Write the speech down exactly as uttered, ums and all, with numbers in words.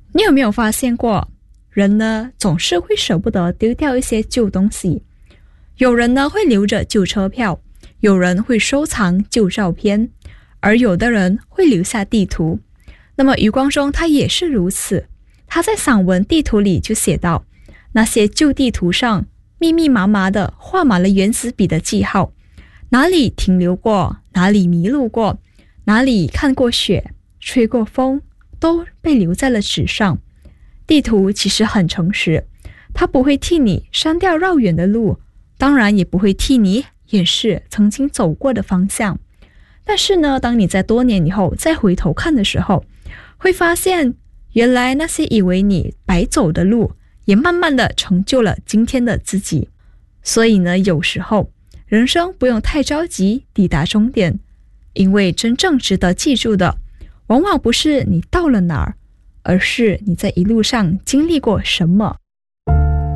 你有没有发现过，人呢总是会舍不得丢掉一些旧东西？有人呢会留着旧车票，有人会收藏旧照片，而有的人会留下地图。那么余光中他也是如此，他在散文地图里就写道，那些旧地图上密密麻麻的画满了原子笔的记号，哪里停留过，哪里迷路过，哪里看过雪，吹过风，都被留在了纸上。地图其实很诚实，它不会替你删掉绕远的路，当然也不会替你掩饰曾经走过的方向。但是呢，当你在多年以后再回头看的时候，会发现原来那些以为你白走的路，也慢慢的成就了今天的自己。所以呢，有时候人生不用太着急抵达终点，因为真正值得记住的，往往不是你到了哪儿，而是你在一路上经历过什么。